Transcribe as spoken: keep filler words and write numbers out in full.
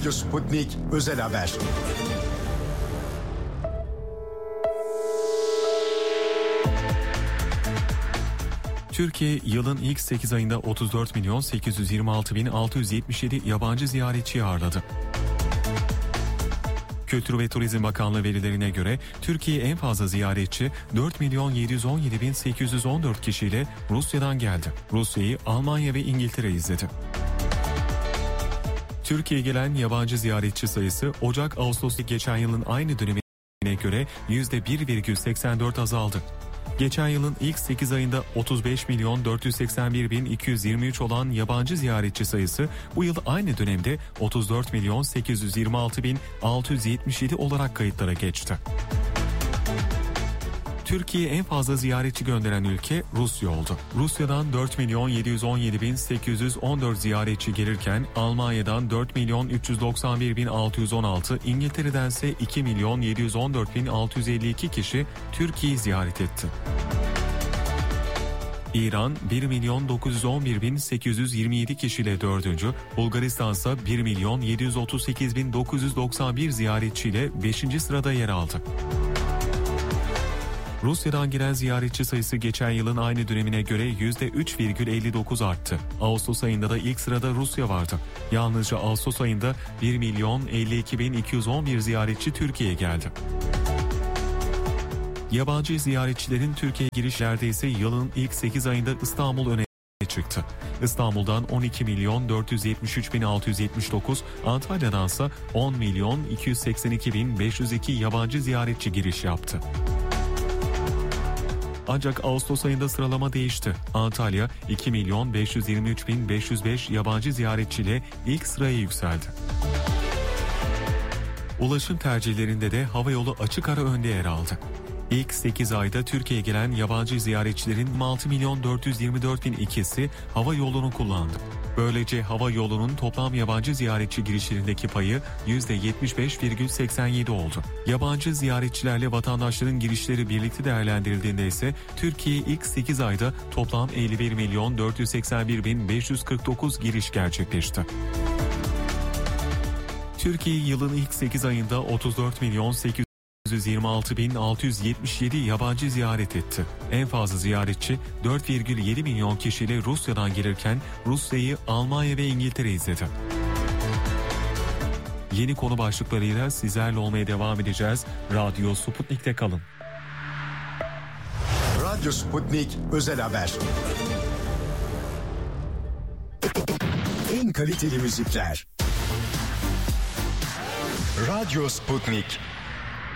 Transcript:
Radyo Sputnik Özel Haber. Türkiye yılın ilk sekiz ayında otuz dört milyon sekiz yüz yirmi altı bin altı yüz yetmiş yedi yabancı ziyaretçi ağırladı. Kültür ve Turizm Bakanlığı verilerine göre Türkiye'ye en fazla ziyaretçi dört milyon yedi yüz on yedi bin sekiz yüz on dört kişiyle Rusya'dan geldi. Rusya'yı Almanya ve İngiltere izledi. Türkiye'ye gelen yabancı ziyaretçi sayısı Ocak-Ağustos'ta geçen yılın aynı dönemine göre yüzde bir virgül seksen dört azaldı. Geçen yılın ilk sekiz ayında otuz beş milyon dört yüz seksen bir bin iki yüz yirmi üç olan yabancı ziyaretçi sayısı bu yıl aynı dönemde otuz dört milyon sekiz yüz yirmi altı bin altı yüz yetmiş yedi olarak kayıtlara geçti. Türkiye'ye en fazla ziyaretçi gönderen ülke Rusya oldu. Rusya'dan dört milyon yedi yüz on yedi bin sekiz yüz on dört ziyaretçi gelirken Almanya'dan dört milyon üç yüz doksan bir bin altı yüz on altı, İngiltere'dense iki milyon yedi yüz on dört bin altı yüz elli iki kişi Türkiye'yi ziyaret etti. İran bir milyon dokuz yüz on bir bin sekiz yüz yirmi yedi kişiyle dördüncü, Bulgaristan ise bir milyon yedi yüz otuz sekiz bin dokuz yüz doksan bir ziyaretçiyle beşinci sırada yer aldı. Rusya'dan gelen ziyaretçi sayısı geçen yılın aynı dönemine göre yüzde üç virgül elli dokuz arttı. Ağustos ayında da ilk sırada Rusya vardı. Yalnızca Ağustos ayında bir milyon elli iki bin iki yüz on bir ziyaretçi Türkiye'ye geldi. Yabancı ziyaretçilerin Türkiye'ye girişlerde ise yılın ilk sekiz ayında İstanbul öne çıktı. İstanbul'dan on iki milyon dört yüz yetmiş üç bin altı yüz yetmiş dokuz, Antalya'dansa on milyon iki yüz seksen iki bin beş yüz iki yabancı ziyaretçi giriş yaptı. Ancak Ağustos ayında sıralama değişti. Antalya iki milyon beş yüz yirmi üç bin beş yüz beş yabancı ziyaretçiyle ilk sıraya yükseldi. Ulaşım tercihlerinde de havayolu açık ara önde yer aldı. İlk sekiz ayda Türkiye'ye gelen yabancı ziyaretçilerin altı milyon dört yüz yirmi dört bin ikisi hava yolunu kullandı. Böylece hava yolunun toplam yabancı ziyaretçi girişlerindeki payı yüzde yetmiş beş virgül seksen yedi oldu. Yabancı ziyaretçilerle vatandaşların girişleri birlikte değerlendirildiğinde ise Türkiye ilk sekiz ayda toplam elli bir milyon dört yüz seksen bir bin beş yüz kırk dokuz giriş gerçekleşti. Türkiye yılın ilk sekiz ayında otuz dört milyon sekiz yüz yirmi altı bin altı yüz yetmiş yedi yabancı ziyaret etti. En fazla ziyaretçi dört virgül yedi milyon kişiyle Rusya'dan gelirken Rusya'yı Almanya ve İngiltere izledi. Yeni konu başlıklarıyla sizlerle olmaya devam edeceğiz. Radyo Sputnik'te kalın. Radyo Sputnik Özel Haber. En kaliteli müzikler. Radyo Sputnik.